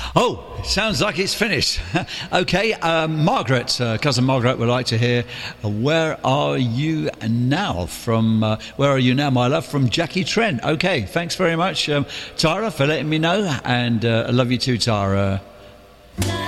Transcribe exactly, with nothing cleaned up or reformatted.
Oh, sounds like it's finished. Okay, um, Margaret, uh, cousin Margaret, would like to hear uh, "Where Are You Now" from uh, "Where Are You Now, My Love" from Jackie Trent. Okay, thanks very much, um, Tara, for letting me know, and uh, I love you too, Tara.